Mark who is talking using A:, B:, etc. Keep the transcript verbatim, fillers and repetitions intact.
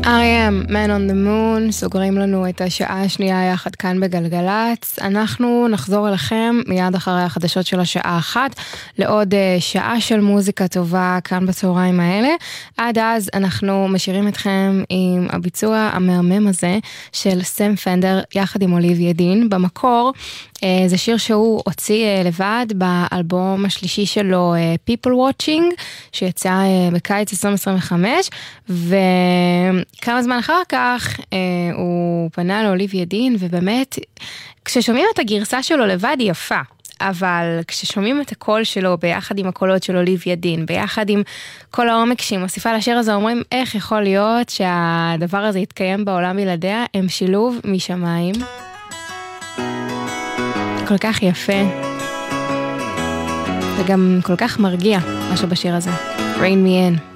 A: אר אי אם, Man on the Moon, סוגרים לנו את השעה השנייה יחד כאן בגלגלץ. אנחנו נחזור אליכם מיד אחרי החדשות של השעה אחת, לעוד שעה של מוזיקה טובה כאן בצהריים האלה. עד אז אנחנו משאירים אתכם עם הביצוע המהמם הזה של סם פנדר יחד עם אוליביה דין. במקור זה שיר שהוא הוציא לבד באלבום השלישי שלו, People Watching, שיצא בקיץ עשרים עשרים וחמש, וכמה זמן אחר כך הוא פנה לאוליביה דין, ובאמת כששומעים את הגרסה שלו לבד היא יפה, אבל כששומעים את הקול שלו ביחד עם הקולות של אוליביה דין, ביחד עם כל העומק שהיא מוסיפה לשיר הזה, אומרים איך יכול להיות שהדבר הזה יתקיים בעולם בלעדיה. הם שילוב משמיים כל כך יפה וגם כל כך מרגיע משהו בשיר הזה. Rain Me In.